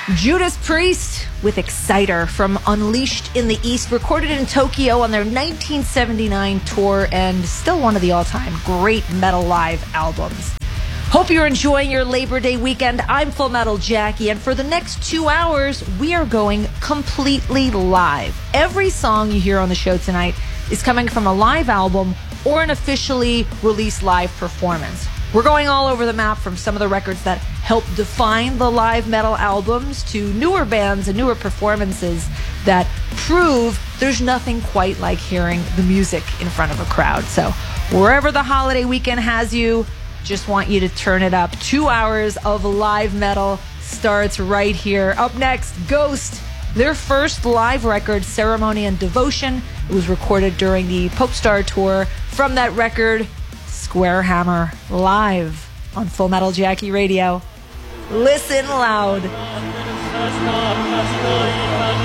Judas Priest with Exciter from Unleashed in the East, recorded in Tokyo on their 1979 tour and still one of the all-time great metal live albums. Hope you're enjoying your Labor Day weekend. I'm Full Metal Jackie, and for the next 2 hours, we are going completely live. Every song you hear on the show tonight is coming from a live album or an officially released live performance. We're going all over the map, from some of the records that helped define the live metal albums to newer bands and newer performances that prove there's nothing quite like hearing the music in front of a crowd. So wherever the holiday weekend has you, just want you to turn it up. 2 hours of live metal starts right here. Up next, Ghost. Their first live record, Ceremony and Devotion. It was recorded during the Popestar tour. From that record, Squarehammer, live on Full Metal Jackie Radio. Listen loud.